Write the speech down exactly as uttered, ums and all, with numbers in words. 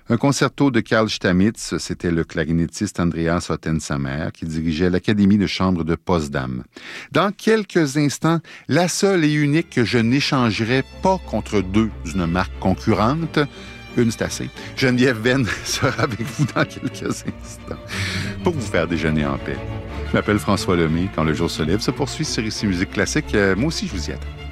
Un concerto de Carl Stamitz, c'était le clarinettiste Andreas Ottensamer qui dirigeait l'Académie de chambre de Potsdam. Dans quelques instants, la seule et unique que je n'échangerai pas contre deux d'une marque concurrente, une c'est assez. Geneviève Venn sera avec vous dans quelques instants pour vous faire déjeuner en paix. Je m'appelle François Lemay. Quand le jour se lève se poursuit sur Ici Musique Classique. Euh, moi aussi, je vous y attends.